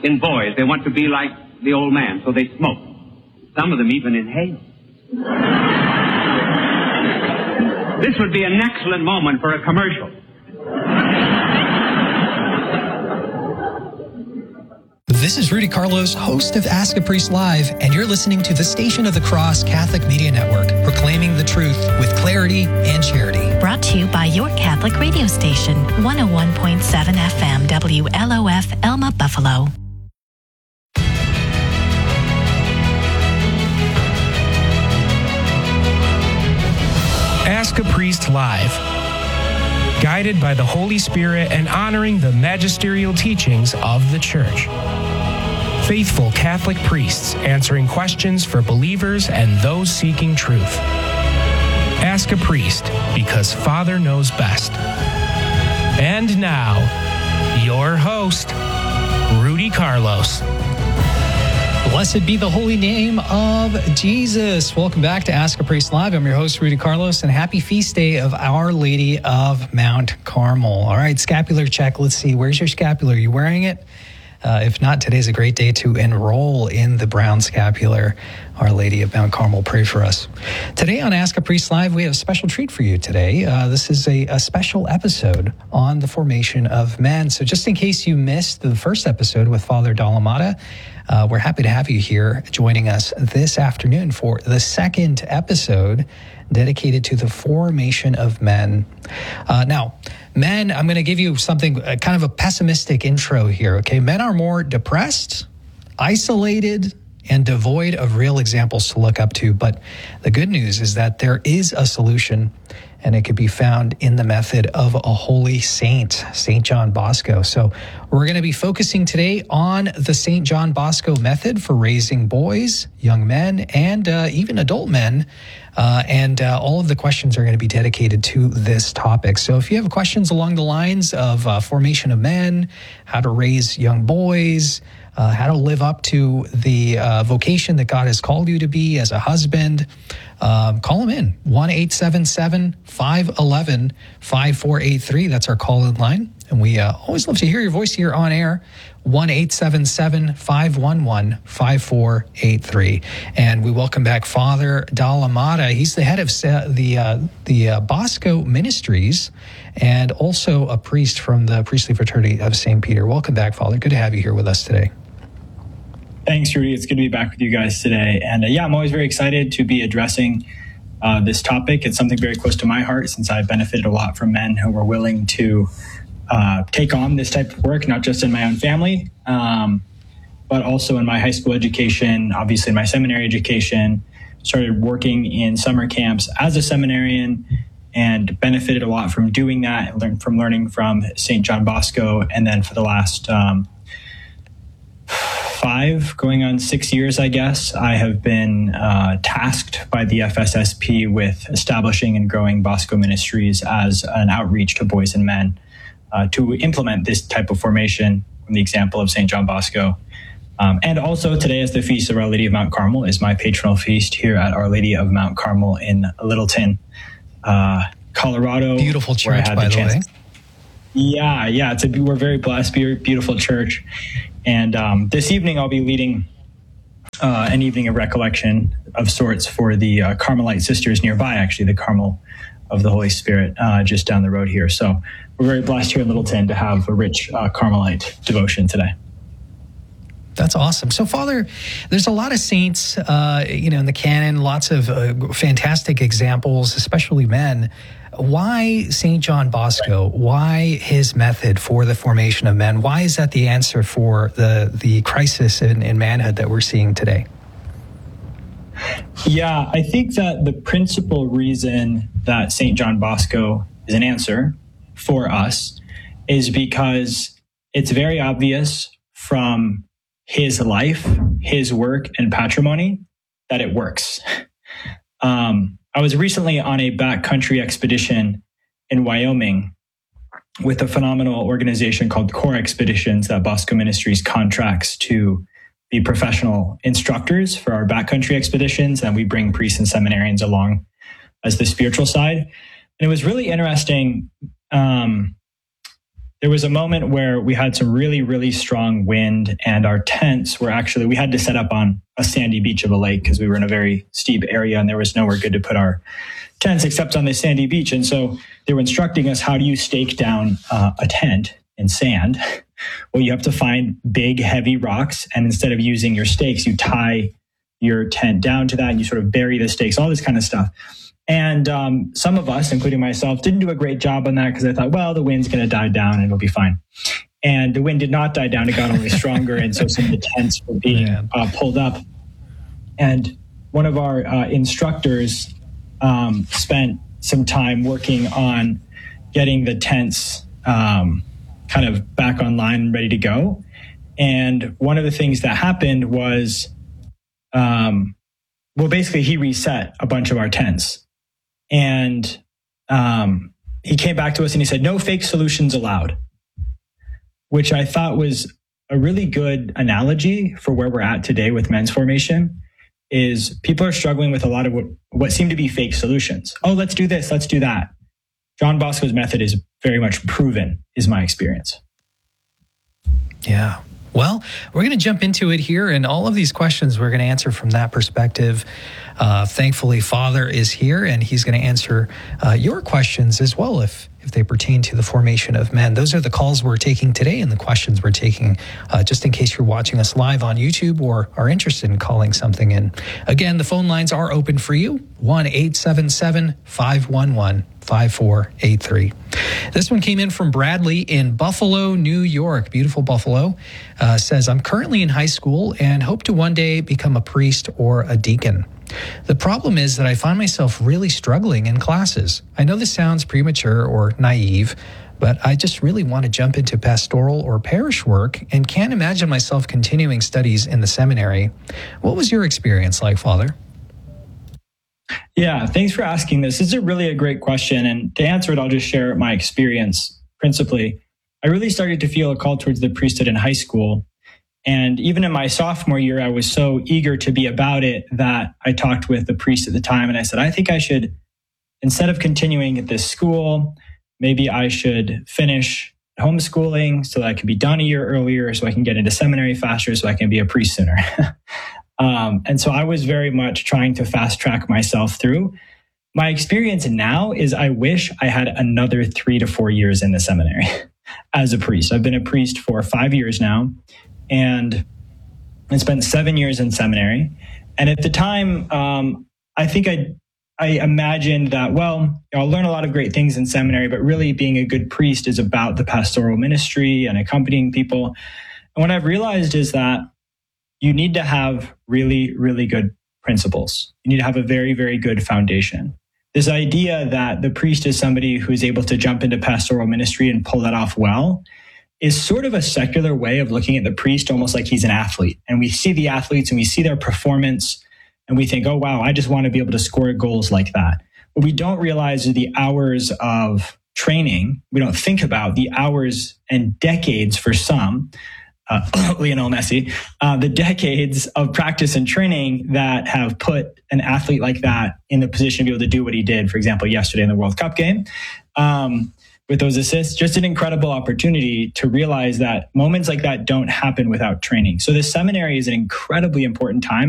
in boys. They want to be like the old man, so they smoke. Some of them even inhale. This would be an excellent moment for a commercial. This is Rudy Carlos, host of Ask a Priest Live, and you're listening to the Station of the Cross Catholic Media Network, proclaiming the truth with clarity and charity. Brought to you by your Catholic radio station, 101.7 FM WLOF Elma Buffalo. Ask a Priest Live. Guided by the Holy Spirit and honoring the magisterial teachings of the Church. Faithful Catholic priests answering questions for believers and those seeking truth. Ask a Priest, because Father knows best. And now, your host, Rudy Carlos. Blessed be the holy name of Jesus. Welcome back to Ask a Priest Live. I'm your host, Rudy Carlos, and happy feast day of Our Lady of Mount Carmel. All right, scapular check. Let's see. Where's your scapular? Are you wearing it? If not, today's a great day to enroll in the brown scapular. Our Lady of Mount Carmel, pray for us. Today on Ask a Priest Live, we have a special treat for you today. This is a special episode on the formation of men. So just in case you missed the first episode with Father Dalamada, we're happy to have you here joining us this afternoon for the second episode dedicated to the formation of men. Now, men, I'm going to give you something, kind of a pessimistic intro here, okay? Men are more depressed, isolated, and devoid of real examples to look up to. But the good news is that there is a solution, and it could be found in the method of a holy saint, St. John Bosco. So we're going to be focusing today on the St. John Bosco method for raising boys, young men, and even adult men. And all of the questions are going to be dedicated to this topic. So if you have questions along the lines of formation of men, how to raise young boys, how to live up to the vocation that God has called you to be as a husband, call them in. 1-877-511-5483. That's our call-in line. And we always love to hear your voice here on air. 1-877-511-5483. And we welcome back Father Dalamada. He's the head of the Bosco Ministries and also a priest from the Priestly Fraternity of St. Peter. Welcome back, Father. Good to have you here with us today. Thanks, Rudy. It's good to be back with you guys today. And I'm always very excited to be addressing this topic. It's something very close to my heart since I've benefited a lot from men who were willing to take on this type of work, not just in my own family, but also in my high school education, obviously in my seminary education. Started working in summer camps as a seminarian and benefited a lot from doing that and learning from St. John Bosco. And then for the last 5, going on 6 years, I guess, I have been tasked by the FSSP with establishing and growing Bosco Ministries as an outreach to boys and men to implement this type of formation from the example of St. John Bosco. And also today is the Feast of Our Lady of Mount Carmel, is my patronal feast here at Our Lady of Mount Carmel in Littleton, Colorado. Beautiful church, by the way. Yeah. We're very blessed, beautiful church. And this evening I'll be leading an evening of recollection of sorts for the Carmelite sisters nearby, actually, the Carmel of the Holy Spirit just down the road here. So we're very blessed here in Littleton to have a rich Carmelite devotion today. That's awesome. So, Father, there's a lot of saints, in the canon, lots of fantastic examples, especially men. Why St. John Bosco? Why his method for the formation of men? Why is that the answer for the crisis in manhood that we're seeing today? Yeah, I think that the principal reason that St. John Bosco is an answer for us is because it's very obvious from his life, his work, and patrimony that it works. I was recently on a backcountry expedition in Wyoming with a phenomenal organization called Core Expeditions that Bosco Ministries contracts to be professional instructors for our backcountry expeditions, and we bring priests and seminarians along as the spiritual side. And it was really interesting. there was a moment where we had some really, really strong wind, and our tents were actually, we had to set up on a sandy beach of a lake because we were in a very steep area and there was nowhere good to put our tents except on this sandy beach. And so they were instructing us, how do you stake down a tent in sand? Well, you have to find big, heavy rocks. And instead of using your stakes, you tie your tent down to that and you sort of bury the stakes, all this kind of stuff. And some of us, including myself, didn't do a great job on that because I thought, well, the wind's going to die down and it'll be fine. And the wind did not die down. It got only stronger. And so some of the tents were being pulled up. And one of our instructors spent some time working on getting the tents kind of back online and ready to go. And one of the things that happened was, basically he reset a bunch of our tents. And he came back to us and he said, no fake solutions allowed, which I thought was a really good analogy for where we're at today with men's formation. Is people are struggling with a lot of what seem to be fake solutions. Oh, let's do this, let's do that. John Bosco's method is very much proven, is my experience. Yeah. Well, we're going to jump into it here, and all of these questions we're going to answer from that perspective. Thankfully, Father is here, and he's going to answer your questions as well if they pertain to the formation of men. Those are the calls we're taking today and the questions we're taking just in case you're watching us live on YouTube or are interested in calling something in. Again, the phone lines are open for you, 1-877-511-5483. This one came in from Bradley in Buffalo, New York. Beautiful Buffalo. Says, I'm currently in high school and hope to one day become a priest or a deacon. The problem is that I find myself really struggling in classes. I know this sounds premature or naive, but I just really want to jump into pastoral or parish work and can't imagine myself continuing studies in the seminary. What was your experience like, Father? Yeah, thanks for asking this. This is really a great question. And to answer it, I'll just share my experience principally. I really started to feel a call towards the priesthood in high school. And even in my sophomore year, I was so eager to be about it that I talked with the priest at the time. And I said, I think I should, instead of continuing at this school, maybe I should finish homeschooling so that I can be done a year earlier, so I can get into seminary faster, so I can be a priest sooner. And so I was very much trying to fast track myself through. My experience now is I wish I had another 3 to 4 years in the seminary as a priest. I've been a priest for 5 years now. And I spent 7 years in seminary. And at the time, I think I imagined that, well, I'll learn a lot of great things in seminary, but really being a good priest is about the pastoral ministry and accompanying people. And what I've realized is that you need to have really, really good principles. You need to have a very, very good foundation. This idea that the priest is somebody who's able to jump into pastoral ministry and pull that off well is sort of a secular way of looking at the priest, almost like he's an athlete. And we see the athletes and we see their performance and we think, oh, wow, I just want to be able to score goals like that. What we don't realize is the hours of training. We don't think about the hours and decades for some, Lionel Messi, the decades of practice and training that have put an athlete like that in the position to be able to do what he did, for example, yesterday in the World Cup game. With those assists, just an incredible opportunity to realize that moments like that don't happen without training. So the seminary is an incredibly important time.